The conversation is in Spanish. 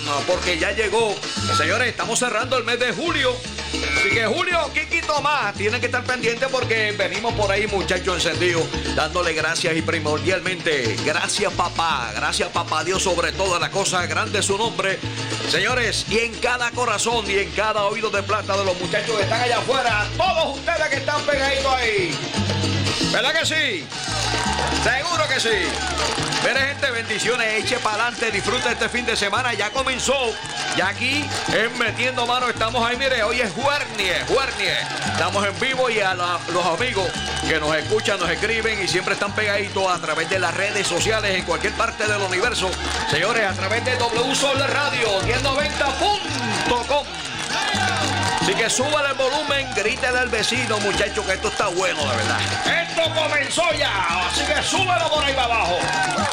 porque ya llegó. Señores, estamos cerrando el mes de julio. Así que Julio, Quiquito más, tienen que estar pendientes porque venimos por ahí, muchachos encendidos, dándole gracias y primordialmente, gracias papá Dios sobre todas las cosas, grande es su nombre. Señores, y en cada corazón y en cada oído de plata de los muchachos que están allá afuera, todos ustedes que están pegaditos ahí. ¿Verdad que sí? Seguro que sí. Mire, gente, bendiciones, eche para adelante, disfruta este fin de semana, ya comenzó. Ya aquí, en Metiendo Mano, estamos ahí, mire, hoy es Juernie. Estamos en vivo y a los amigos que nos escuchan, nos escriben y siempre están pegaditos a través de las redes sociales en cualquier parte del universo. Señores, a través de W Sol Radio, 1090.com. Así que súbale el volumen, grítale al vecino, muchachos, que esto está bueno, de verdad. Esto comenzó ya, así que súbelo por ahí para abajo.